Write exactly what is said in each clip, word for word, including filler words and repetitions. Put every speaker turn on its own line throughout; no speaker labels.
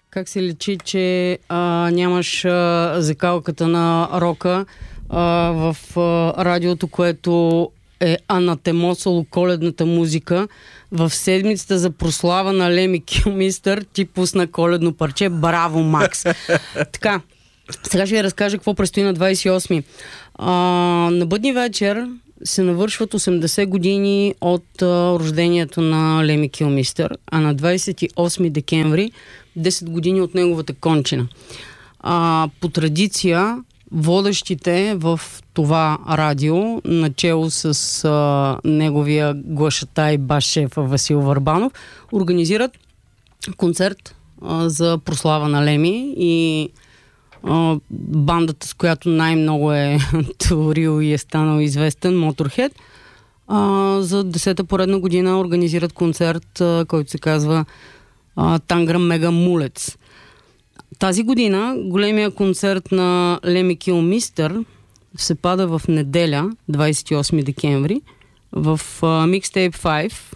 как се лечи, че а, нямаш а, закалката на рока а, в а, радиото, което е анатемосало коледната музика. В седмицата за прослава на Леми Килмистър ти пусна коледно парче. Браво, Макс! Така, сега ще ви разкажа какво предстои на двадесет и осми. А, на бъдни вечер се навършват осемдесет години от а, рождението на Леми Килмистър, а на двадесет и осми декември десет години от неговата кончина. А, по традиция водещите в това радио, начело с а, неговия глашатай бас-шеф Васил Върбанов, организират концерт а, за прослава на Леми и а, бандата, с която най-много е творил и е станал известен, Motorhead, а, за десета поредна година организират концерт, а, който се казва а, Танграм Мега Мулец. Тази година големия концерт на Леми Килмистър се пада в неделя, двадесет и осми декември, в Mixtape пет.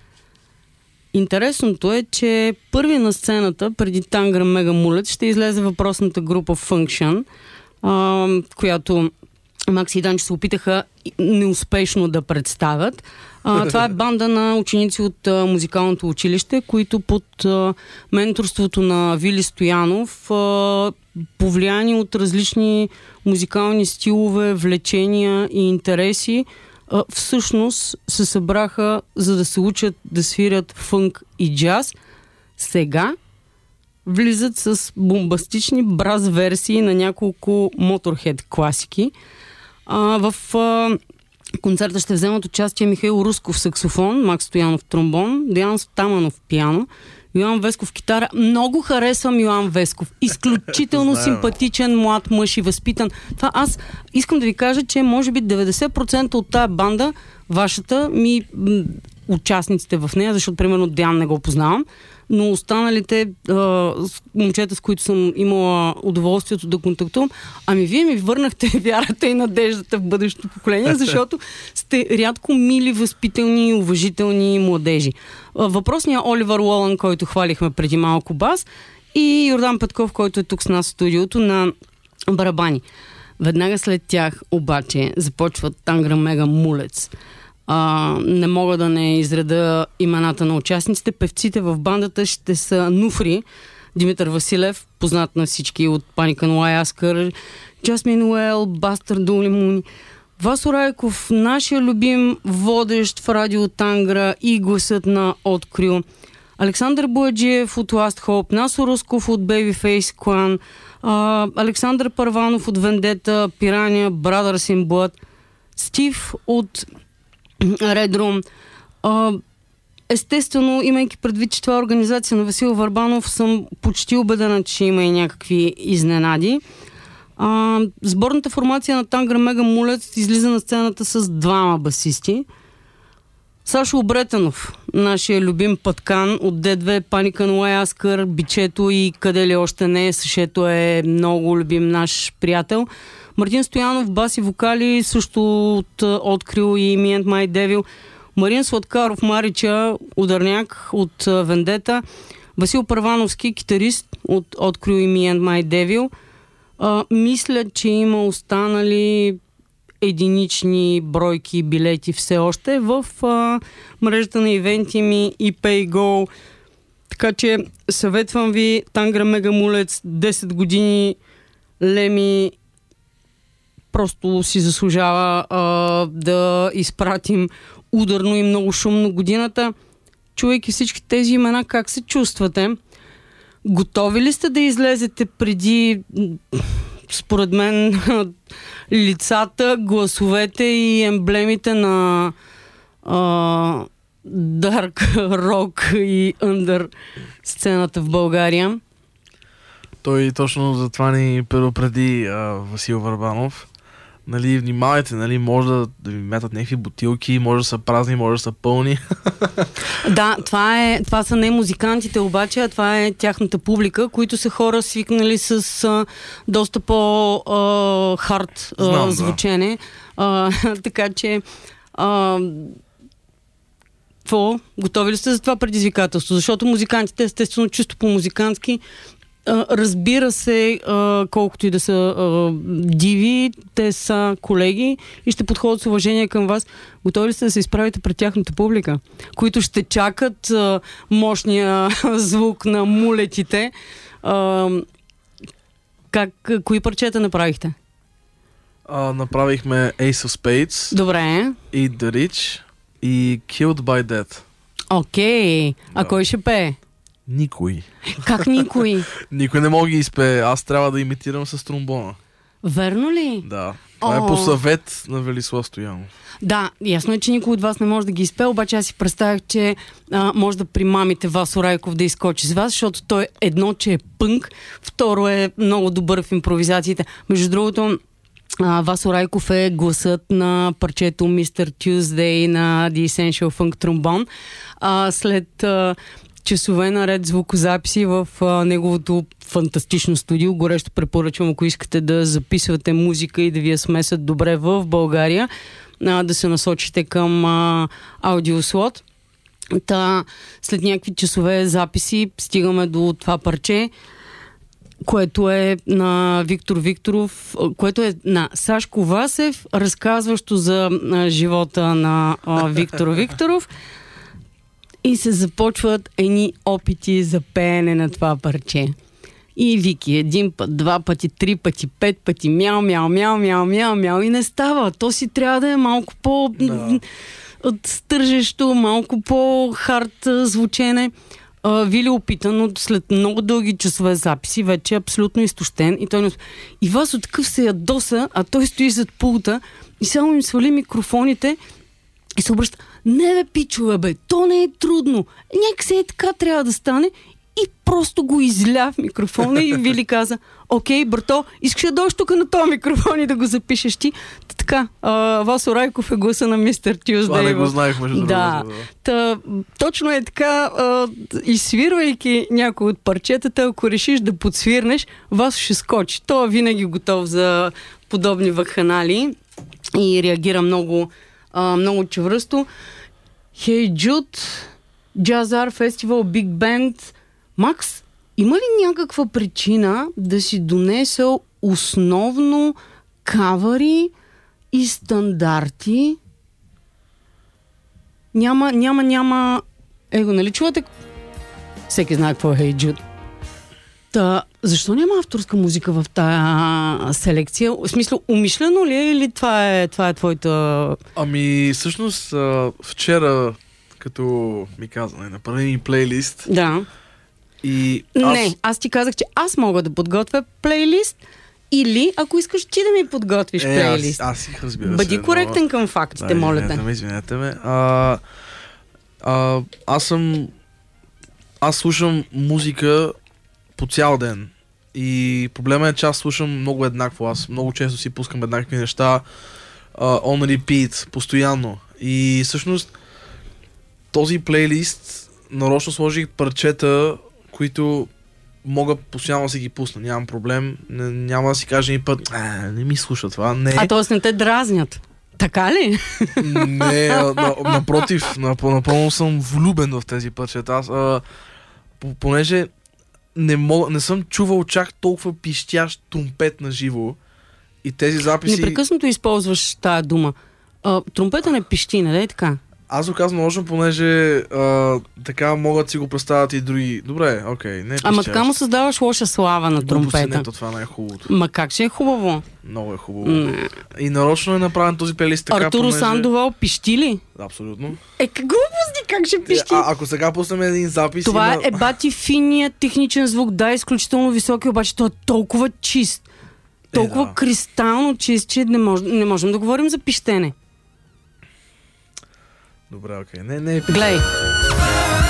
Интересното е, че първи на сцената, преди Танграм Мега Мулец, ще излезе въпросната група Function, а, която Макс и Данчо се опитаха неуспешно да представят. А, това е банда на ученици от а, музикалното училище, които под а, менторството на Вили Стоянов, а, повлияни от различни музикални стилове, влечения и интереси, а, всъщност се събраха, за да се учат да свирят фънк и джаз. Сега влизат с бомбастични браз версии на няколко Motorhead класики. А, в а, концерта ще вземат участие Михаил Русков саксофон, Макс Стоянов тромбон, Деян Стаманов пиано, Йоан Весков китара. Много харесвам Йоан Весков. Изключително симпатичен млад мъж и възпитан. Това аз искам да ви кажа, че може би деветдесет процента от тая банда, вашата, ми м- участниците в нея, защото примерно Деян не го познавам, но останалите а, момчета, с които съм имала удоволствието да контактувам, ами вие ми върнахте вярата и надеждата в бъдещото поколение, защото сте рядко мили, възпитални, уважителни младежи. А, въпросният Оливър Лолан, който хвалихме преди малко бас, и Йордан Петков, който е тук с нас в студиото на барабани. Веднага след тях обаче започват Танграм Мега Мулец. А, не мога да не изреда имената на участниците. Певците в бандата ще са Нуфри, Димитър Василев, познат на всички от Паника на Лайаскър, Джасмин Уел, Бастър Дулимуни, Васо Райков, нашия любим водещ в радио Тангра и гласът на Открю, Александър Бояджиев от Last Hope, Насо Русков от Babyface Clan, а, Александър Първанов от Вендета, Пирания, Brothers in Blood, Стив от Red Room. А, естествено, имайки предвид, че това е организация на Васил Върбанов, съм почти убедена, че има и някакви изненади. А, сборната формация на Танграм Мега Мулец излиза на сцената с двама басисти. Сашо Обретенов, нашия любим пъткан от Д две, Паника на Лайаскър, Бичето и къде ли още не. Сашето е много любим наш приятел. Мартин Стоянов, бас и вокали, също от Открил и Me and My Devil. Марин Сладкаров, Марича, ударняк от Вендета. Васил Първановски, китарист от Открил и Me and My Devil. А, мисля, че има останали единични бройки билети все още в а, мрежата на ивенти ми и PayGo. Така че съветвам ви Танграм Мега Мулец, десет години Леми просто си заслужава а, да изпратим ударно и много шумно годината. Чувайки всички тези имена, как се чувствате? Готови ли сте да излезете преди, според мен, лицата, гласовете и емблемите на а, Dark Rock и Under сцената в България?
Той точно за това ни предупреди Васил Върбанов. Нали, внимавайте, нали, може да, да ви метат някакви бутилки, може да са празни, може да са пълни.
Да, това, е, това са не музикантите обаче, а това е тяхната публика, които са хора свикнали с а, доста по-хард звучене. Да. А, така че а, какво? Готови ли сте за това предизвикателство? Защото музикантите, естествено, чисто по-музикантски А, разбира се, а, колкото и да са а, диви, те са колеги и ще подходят с уважение към вас. Готови ли сте да се изправите пред тяхната публика, които ще чакат а, мощния звук на мулетите? А, как, кои парчета направихте?
А, направихме Ace of Spades,
Добре.
Eat the Rich и Killed by Death.
Окей. А
Да.
кой ще пее?
Никой.
Как никой?
Никой не мога да ги изпее. Аз трябва да имитирам с тромбона.
Верно ли?
Да. Това
О.
е по съвет на Велислав Стоянов.
Да, ясно е, че никой от вас не може да ги изпее, обаче аз си представях, че а, може да примамите Васо Райков да изкочи с вас, защото той едно, че е пънк, второ е много добър в импровизациите. Между другото, а, Васо Райков е гласът на парчето мистер Tuesday на The Essential Funk Trombone. А, след а, часове наред звукозаписи в а, неговото фантастично студио. Горещо препоръчвам, ако искате да записвате музика и да ви я смесят добре в България, а, да се насочите към а, аудиослот. Та, след някакви часове записи стигаме до това парче, което е на Виктор Викторов, което е на Сашко Васев, разказващо за а, живота на а, Виктор Викторов. И се започват едни опити за пеене на това парче. И Вики един път, два пъти, три пъти, пет пъти, мяу, мяу, мяу, мяу, мяу, мяу и не става. То си трябва да е малко по
Да.
стържещо, малко по-хард а, звучене. А, Вили опита, но след много дълги часове записи вече е абсолютно изтощен. И той не... И Васо такъв се ядоса, а той стои зад пулта и само им свали микрофоните и се обръща: не бе, пичове, бе, то не е трудно. Някак се е така трябва да стане. И просто го изля в микрофона и Вили каза: окей, брато, искаш да дойдеш тук на този микрофон и да го запишеш ти. Та, така, а, Васо Райков е гласа на мистер Tuesday.
Това не го знаех, между другото.
Да. Та, точно е така, а, изсвирвайки някой от парчетата, ако решиш да подсвирнеш, Васо ще скочи. Той е винаги готов за подобни вакханали и реагира много, а, много чевръсто. Hey Jude, Jazz Art Festival, Big Band. Макс, има ли някаква причина да си донесъл основно кавари и стандарти? Няма, няма, няма... Его, нали чувате? Всеки знае какво е Hey Jude. Та, защо няма авторска музика в тая селекция? В смисъл, умишлено ли е или това е, това е твоята...
Ами, всъщност, а, вчера, като ми каза, не, направи ми плейлист.
Да.
И аз...
Не, аз ти казах, че аз мога да подготвя плейлист или ако искаш ти да ми подготвиш
е,
плейлист.
Аз, аз си разбира се.
Бъди
но-
коректен към фактите,
Да,
моля
извинете
те.
ме, извинете ме. А, а, аз съм... Аз слушам музика по цял ден. И проблема е, че аз слушам много еднакво. Аз много често си пускам еднакви неща uh, on repeat, постоянно. И всъщност този плейлист нарочно сложих парчета, които мога постоянно да си ги пусна. Нямам проблем. Не, няма да си кажа ни път: а, не ми слуша това. Не.
А т.е. не те дразнят. Така ли?
Не, а, на, напротив, нап- напълно съм влюбен в тези парчета. Аз, а, по- понеже не, мога, не съм чувал чак толкова пищящ тумпет на живо и тези записи...
Непрекъснато използваш тая дума. А, тромпета не пищи, не да е така?
Аз го казвам нарочно, понеже а, така могат да си го представят и други. Добре, окей, не е
Ама
пищящ.
така му създаваш лоша слава на
Глупости,
тромпета.
не, то това не е хубавото.
Ма как ще е хубаво?
Много е хубаво.
Не.
И нарочно е направен този плейлист така,
Артуро
понеже...
Сандовал пищи ли?
Да, абсолютно.
Е, как глупости, как ще пищи?
А, ако сега пуснем един запис...
Това
има...
е бати финият техничен звук, да, изключително високи, обаче той е толкова чист. Толкова
Е, да.
кристално чист, че не, мож, не можем да говорим за пищене.
Добре, окей. Не, не е...
Глей.